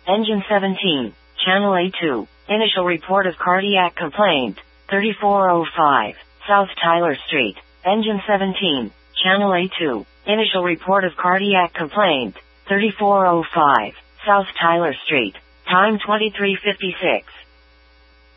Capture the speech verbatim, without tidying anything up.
Engine seventeen, Channel A two. Initial report of cardiac complaint, thirty-four oh five, South Tyler Street. Engine seventeen, Channel A two. Initial report of cardiac complaint, thirty-four oh five, South Tyler Street. Time twenty-three fifty-six.